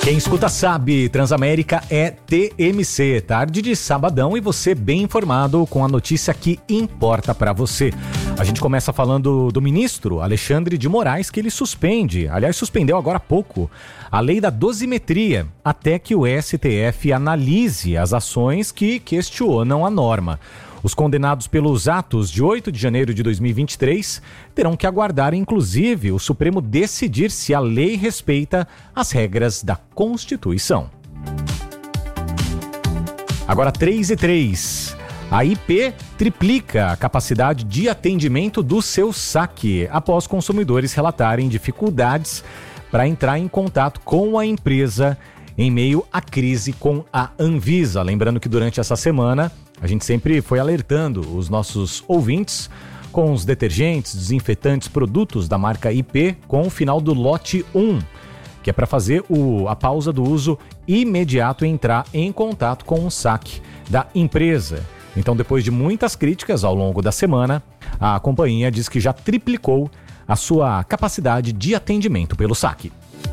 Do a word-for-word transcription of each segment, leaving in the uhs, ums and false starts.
Quem escuta sabe, Transamérica é T M C, tarde de sabadão e você bem informado com a notícia que importa para você. A gente começa falando do ministro Alexandre de Moraes, que ele suspende, aliás suspendeu agora há pouco, a lei da dosimetria, até que o S T F analise as ações que questionam a norma. Os condenados pelos atos de oito de janeiro de dois mil e vinte e três terão que aguardar, inclusive, o Supremo decidir se a lei respeita as regras da Constituição. Agora, três e três. A I P triplica a capacidade de atendimento do seu saque após consumidores relatarem dificuldades para entrar em contato com a empresa em meio à crise com a Anvisa. Lembrando que durante essa semana a gente sempre foi alertando os nossos ouvintes com os detergentes, desinfetantes, produtos da marca I P com o final do lote um, que é para fazer o, a pausa do uso imediato e entrar em contato com o saque da empresa. Então, depois de muitas críticas ao longo da semana, a companhia diz que já triplicou a sua capacidade de atendimento pelo saque.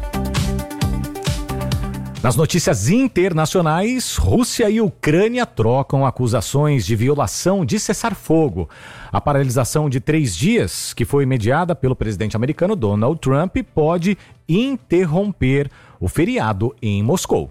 Nas notícias internacionais, Rússia e Ucrânia trocam acusações de violação de cessar-fogo. A paralisação de três dias, que foi mediada pelo presidente americano Donald Trump, pode interromper o feriado em Moscou.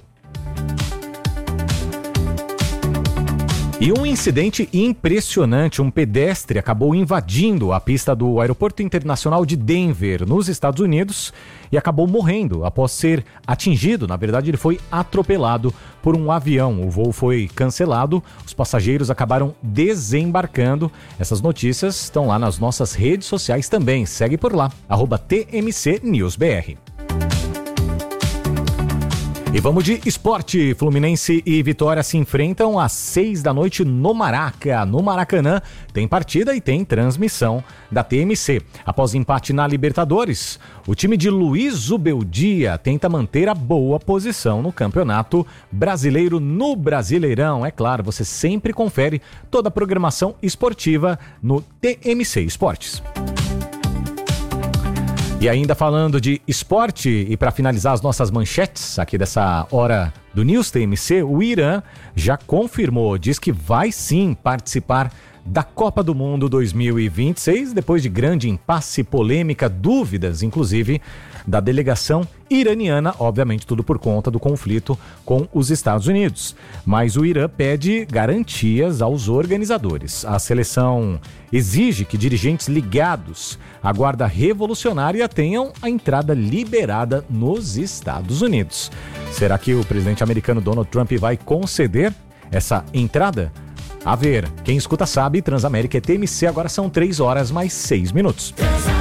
E um incidente impressionante, um pedestre acabou invadindo a pista do Aeroporto Internacional de Denver, nos Estados Unidos, e acabou morrendo após ser atingido. Na verdade, ele foi atropelado por um avião. O voo foi cancelado, os passageiros acabaram desembarcando. Essas notícias estão lá nas nossas redes sociais também. Segue por lá, arroba T M C News B R. E vamos de esporte. Fluminense e Vitória se enfrentam às seis da noite no Maraca. No Maracanã tem partida e tem transmissão da T M C. Após empate na Libertadores, o time de Luiz Zubeldia tenta manter a boa posição no Campeonato Brasileiro no Brasileirão. É claro, você sempre confere toda a programação esportiva no T M C Esportes. E ainda falando de esporte, e para finalizar as nossas manchetes aqui dessa hora do News T M C, o Irã já confirmou, diz que vai sim participar da Copa do Mundo dois mil e vinte e seis, depois de grande impasse, polêmica, dúvidas, inclusive, da delegação iraniana, obviamente tudo por conta do conflito com os Estados Unidos. Mas o Irã pede garantias aos organizadores. A seleção exige que dirigentes ligados à Guarda Revolucionária tenham a entrada liberada nos Estados Unidos. Será que o presidente americano Donald Trump vai conceder essa entrada? A ver, quem escuta sabe, Transamérica é T M C, agora são três horas mais seis minutos.